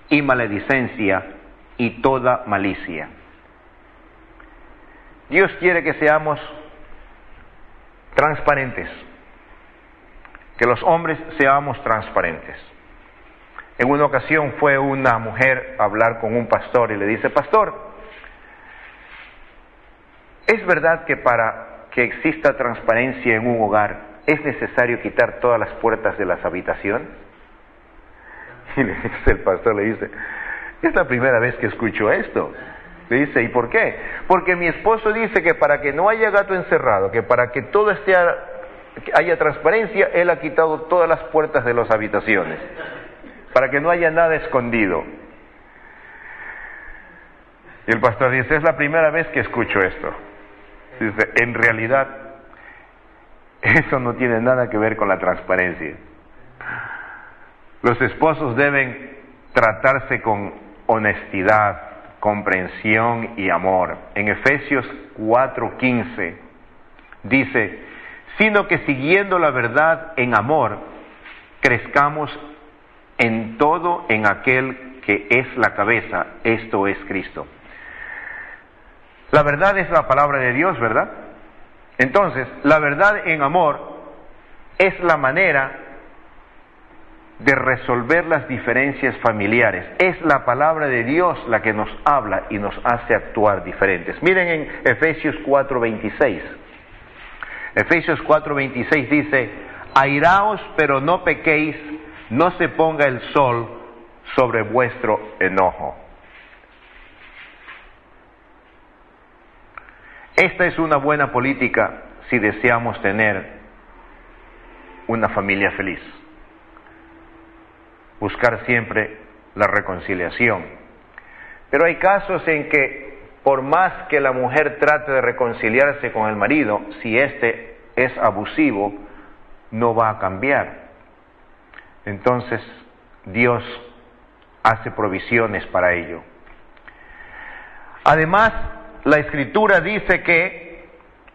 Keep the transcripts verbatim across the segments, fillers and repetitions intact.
y maledicencia y toda malicia. Dios quiere que seamos transparentes, que los hombres seamos transparentes. En una ocasión fue una mujer a hablar con un pastor y le dice: pastor, ¿es verdad que para que exista transparencia en un hogar es necesario quitar todas las puertas de las habitaciones? Y le dice el pastor, le dice: es la primera vez que escucho esto. Le dice: ¿y por qué? Porque mi esposo dice que para que no haya gato encerrado, que para que todo esté a, que haya transparencia, él ha quitado todas las puertas de las habitaciones, para que no haya nada escondido. Y el pastor dice: es la primera vez que escucho esto. Dice: en realidad, eso no tiene nada que ver con la transparencia. Los esposos deben tratarse con honestidad, comprensión y amor. En Efesios cuatro quince dice: sino que siguiendo la verdad en amor, crezcamos en todo en aquel que es la cabeza, esto es Cristo. La verdad es la palabra de Dios, ¿verdad? Entonces, la verdad en amor es la manera de resolver las diferencias familiares. Es la palabra de Dios la que nos habla y nos hace actuar diferentes. Miren en Efesios cuatro veintiséis. Efesios cuatro veintiséis dice: airaos, pero no pequéis, no se ponga el sol sobre vuestro enojo. Esta es una buena política si deseamos tener una familia feliz. Buscar siempre la reconciliación. Pero hay casos en que, por más que la mujer trate de reconciliarse con el marido, si éste es abusivo, no va a cambiar. Entonces, Dios hace provisiones para ello. Además, la Escritura dice que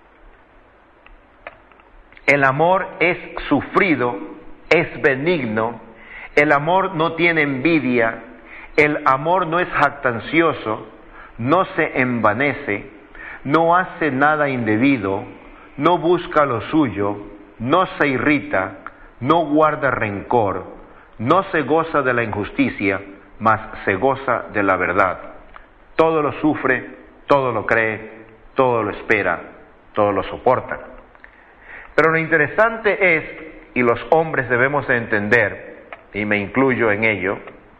el amor es sufrido, es benigno, el amor no tiene envidia, el amor no es jactancioso, no se envanece, no hace nada indebido, no busca lo suyo, no se irrita, no guarda rencor, no se goza de la injusticia, mas se goza de la verdad. Todo lo sufre, todo lo cree, todo lo espera, todo lo soporta. Pero lo interesante es, y los hombres debemos de entender, y me incluyo en ello,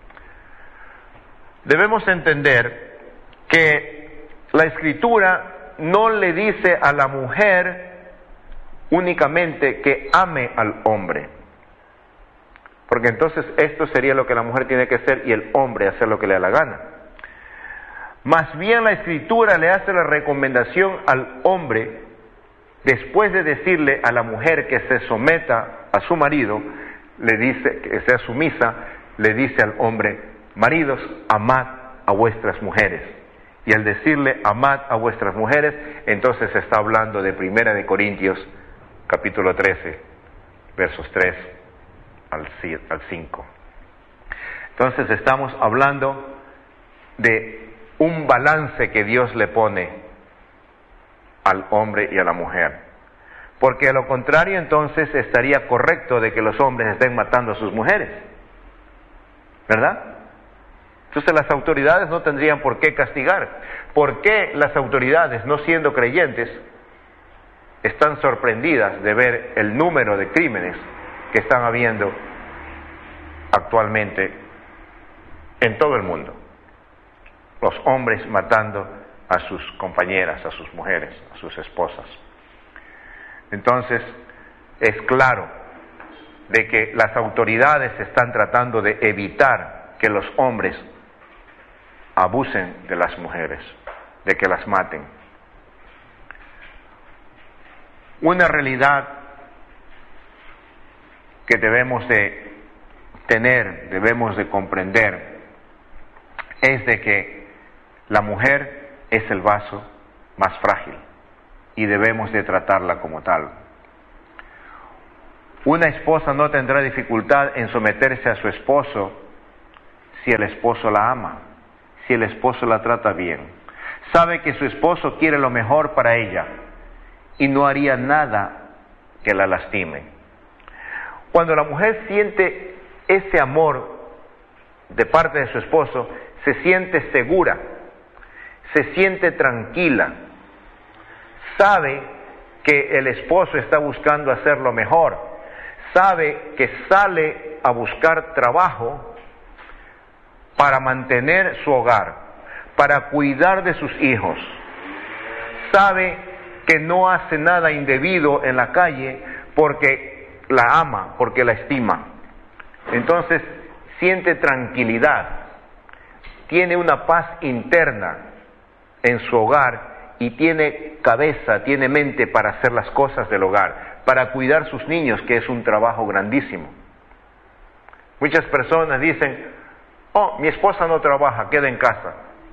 debemos entender que la Escritura no le dice a la mujer únicamente que ame al hombre, porque entonces esto sería lo que la mujer tiene que hacer y el hombre hacer lo que le da la gana. Más bien la Escritura le hace la recomendación al hombre, después de decirle a la mujer que se someta a su marido, le dice que sea sumisa, le dice al hombre: maridos, amad a vuestras mujeres. Y al decirle amad a vuestras mujeres, entonces se está hablando de Primera de Corintios, capítulo trece, versos tres al cinco. Entonces estamos hablando de un balance que Dios le pone al hombre y a la mujer. Porque a lo contrario, entonces estaría correcto de que los hombres estén matando a sus mujeres, ¿verdad? Entonces las autoridades no tendrían por qué castigar. ¿Por qué las autoridades, no siendo creyentes, están sorprendidas de ver el número de crímenes que están habiendo actualmente en todo el mundo? Los hombres matando a sus compañeras, a sus mujeres, a sus esposas. Entonces, es claro de que las autoridades están tratando de evitar que los hombres abusen de las mujeres, de que las maten. Una realidad que debemos de tener, debemos de comprender, es de que la mujer es el vaso más frágil y debemos de tratarla como tal. Una esposa no tendrá dificultad en someterse a su esposo si el esposo la ama, si el esposo la trata bien. Sabe que su esposo quiere lo mejor para ella y no haría nada que la lastime. Cuando la mujer siente ese amor de parte de su esposo, se siente segura, se siente tranquila, sabe que el esposo está buscando hacer lo mejor, sabe que sale a buscar trabajo para mantener su hogar, para cuidar de sus hijos, sabe que no hace nada indebido en la calle porque la ama, porque la estima. Entonces siente tranquilidad, tiene una paz interna en su hogar y tiene cabeza, tiene mente para hacer las cosas del hogar, para cuidar sus niños, que es un trabajo grandísimo. Muchas personas dicen, oh, mi esposa no trabaja, queda en casa.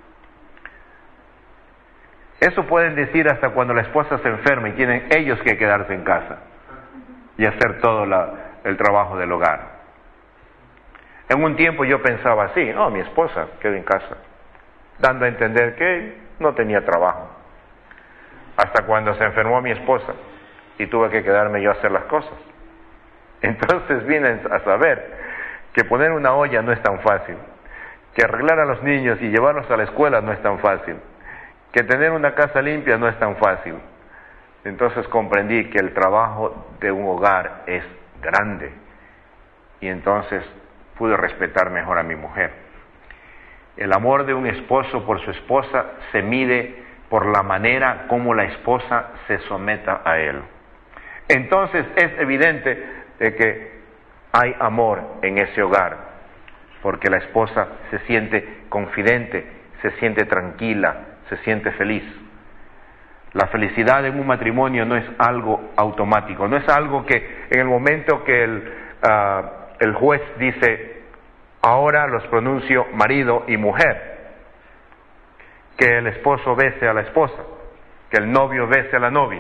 Eso pueden decir hasta cuando la esposa se enferma y tienen ellos que quedarse en casa y hacer todo la, el trabajo del hogar. En un tiempo yo pensaba así, no, mi esposa queda en casa, dando a entender que no tenía trabajo. Hasta cuando se enfermó mi esposa y tuve que quedarme yo a hacer las cosas. Entonces vine a saber que poner una olla no es tan fácil, que arreglar a los niños y llevarlos a la escuela no es tan fácil, que tener una casa limpia no es tan fácil. Entonces comprendí que el trabajo de un hogar es grande y entonces pude respetar mejor a mi mujer. El amor de un esposo por su esposa se mide por la manera como la esposa se someta a él. Entonces es evidente de que hay amor en ese hogar, porque la esposa se siente confidente, se siente tranquila, se siente feliz. La felicidad en un matrimonio no es algo automático, no es algo que en el momento que el, uh, el juez dice, ahora los pronuncio marido y mujer, que el esposo bese a la esposa, que el novio bese a la novia.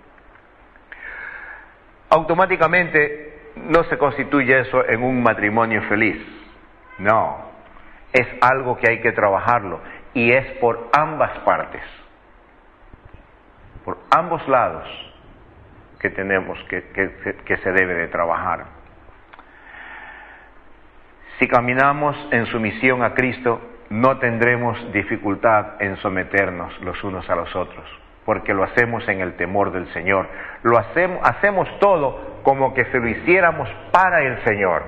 Automáticamente no se constituye eso en un matrimonio feliz. No, es algo que hay que trabajarlo y es por ambas partes, por ambos lados que tenemos que, que, que se debe de trabajar. Si caminamos en sumisión a Cristo, no tendremos dificultad en someternos los unos a los otros, porque lo hacemos en el temor del Señor. Lo hacemos, hacemos todo como que se lo hiciéramos para el Señor.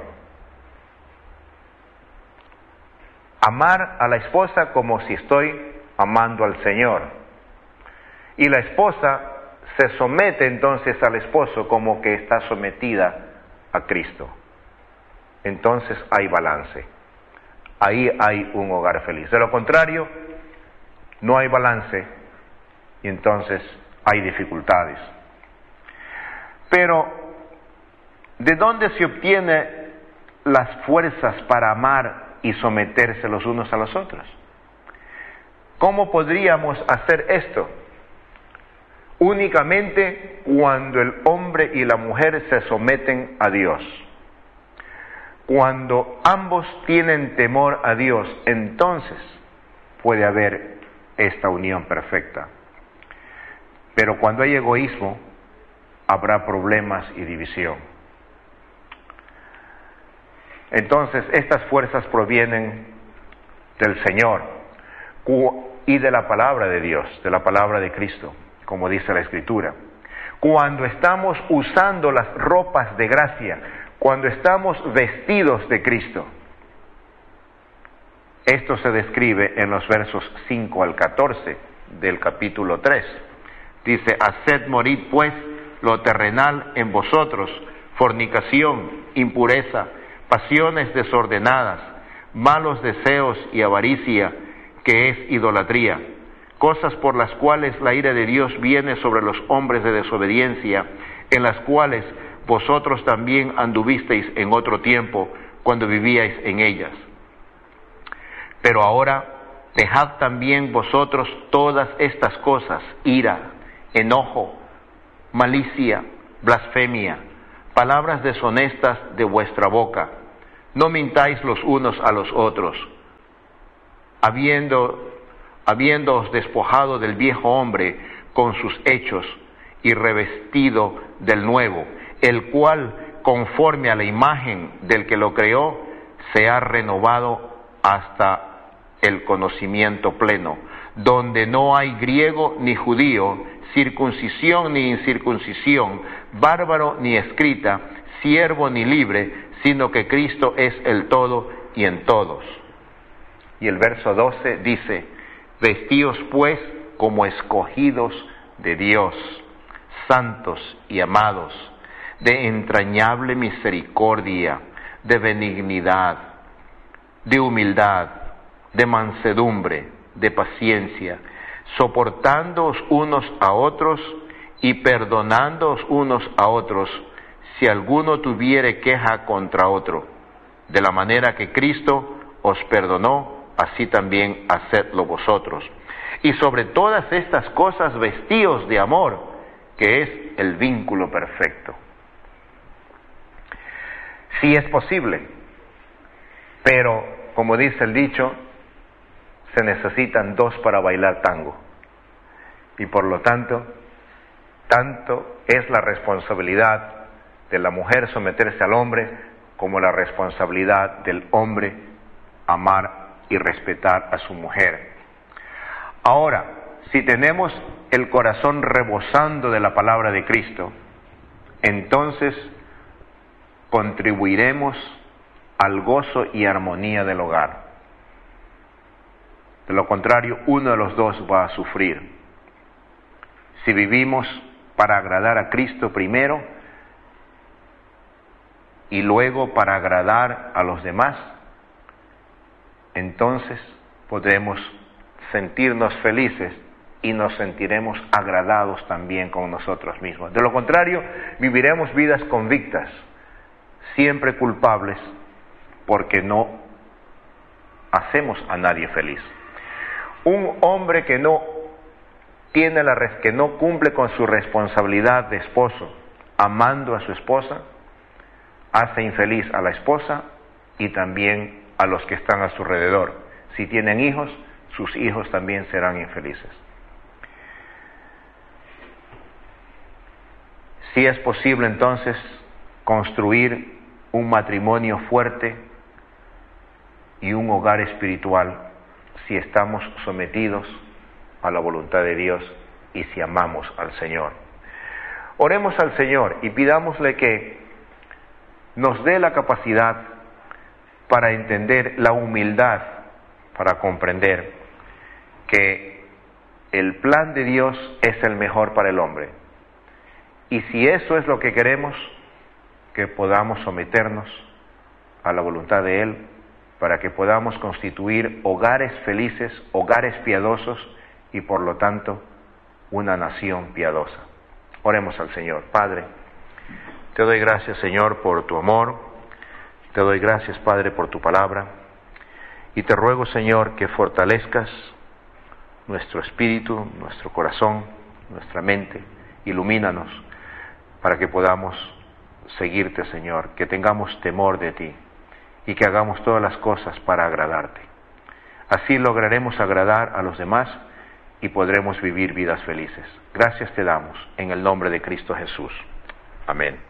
Amar a la esposa como si estoy amando al Señor. Y la esposa se somete entonces al esposo como que está sometida a Cristo. Entonces hay balance. Ahí hay un hogar feliz. De lo contrario, no hay balance y entonces hay dificultades. Pero, ¿de dónde se obtienen las fuerzas para amar y someterse los unos a los otros? ¿Cómo podríamos hacer esto? Únicamente cuando el hombre y la mujer se someten a Dios. Cuando ambos tienen temor a Dios, entonces puede haber esta unión perfecta. Pero cuando hay egoísmo, habrá problemas y división. Entonces, estas fuerzas provienen del Señor y de la palabra de Dios, de la palabra de Cristo, como dice la Escritura. Cuando estamos usando las ropas de gracia, cuando estamos vestidos de Cristo. Esto se describe en los versos cinco al catorce del capítulo tres. Dice, haced morir pues lo terrenal en vosotros, fornicación, impureza, pasiones desordenadas, malos deseos y avaricia, que es idolatría, cosas por las cuales la ira de Dios viene sobre los hombres de desobediencia, en las cuales vosotros también anduvisteis en otro tiempo, cuando vivíais en ellas. Pero ahora dejad también vosotros todas estas cosas, ira, enojo, malicia, blasfemia, palabras deshonestas de vuestra boca. No mintáis los unos a los otros, habiendo, habiéndoos despojado del viejo hombre con sus hechos y revestido del nuevo, el cual, conforme a la imagen del que lo creó, se ha renovado hasta el conocimiento pleno, donde no hay griego ni judío, circuncisión ni incircuncisión, bárbaro ni escrita, siervo ni libre, sino que Cristo es el todo y en todos. Y el verso doce dice: vestíos pues como escogidos de Dios, santos y amados, de entrañable misericordia, de benignidad, de humildad, de mansedumbre, de paciencia, soportándoos unos a otros y perdonándoos unos a otros, si alguno tuviere queja contra otro. De la manera que Cristo os perdonó, así también hacedlo vosotros. Y sobre todas estas cosas vestíos de amor, que es el vínculo perfecto. Sí es posible, pero como dice el dicho, se necesitan dos para bailar tango. Y por lo tanto, tanto es la responsabilidad de la mujer someterse al hombre, como la responsabilidad del hombre amar y respetar a su mujer. Ahora, si tenemos el corazón rebosando de la palabra de Cristo, entonces contribuiremos al gozo y armonía del hogar. De lo contrario, uno de los dos va a sufrir. Si vivimos para agradar a Cristo primero y luego para agradar a los demás, entonces podremos sentirnos felices y nos sentiremos agradados también con nosotros mismos. De lo contrario, viviremos vidas convictas, siempre culpables, porque no hacemos a nadie feliz. Un hombre que no tiene la res- que no cumple con su responsabilidad de esposo, amando a su esposa, hace infeliz a la esposa y también a los que están a su alrededor. Si tienen hijos, sus hijos también serán infelices. Si es posible entonces construir un matrimonio fuerte y un hogar espiritual si estamos sometidos a la voluntad de Dios y si amamos al Señor. Oremos al Señor y pidámosle que nos dé la capacidad para entender la humildad, para comprender que el plan de Dios es el mejor para el hombre. Y si eso es lo que queremos, que podamos someternos a la voluntad de Él, para que podamos constituir hogares felices, hogares piadosos y por lo tanto una nación piadosa. Oremos al Señor. Padre, te doy gracias, Señor, por tu amor, te doy gracias, Padre, por tu palabra, y te ruego, Señor, que fortalezcas nuestro espíritu, nuestro corazón, nuestra mente, ilumínanos para que podamos seguirte, Señor, que tengamos temor de ti y que hagamos todas las cosas para agradarte. Así lograremos agradar a los demás y podremos vivir vidas felices. Gracias te damos en el nombre de Cristo Jesús. Amén.